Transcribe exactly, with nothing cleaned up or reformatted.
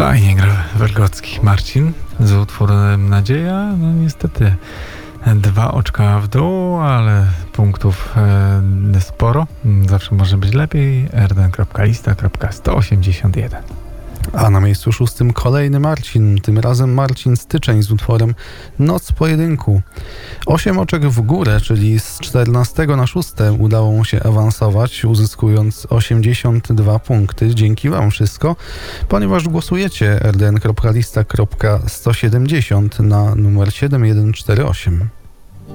Fajnie gra Welgocki. Marcin z utworem Nadzieja. No niestety dwa oczka w dół, ale punktów e, sporo. Zawsze może być lepiej. r d n kropka lista kropka sto osiemdziesiąt jeden. A na miejscu szóstym kolejny Marcin, tym razem Marcin Styczeń z utworem Noc Pojedynku. Osiem oczek w górę, czyli z czternastego na szóste udało mu się awansować, uzyskując osiemdziesiąt dwa punkty. Dzięki wam wszystko, ponieważ głosujecie r d n kropka lista kropka sto siedemdziesiąt na numer siedem jeden cztery osiem.